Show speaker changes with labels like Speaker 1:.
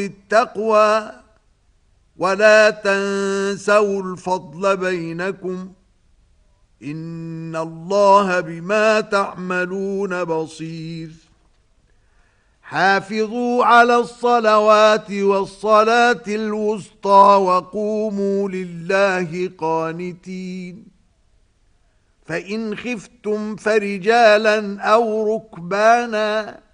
Speaker 1: التقوى ولا تنسوا الفضل بينكم إن الله بما تعملون بصير حافظوا على الصلوات والصلاة الوسطى وقوموا لله قانتين فإن خفتم فرجالا أو ركبانا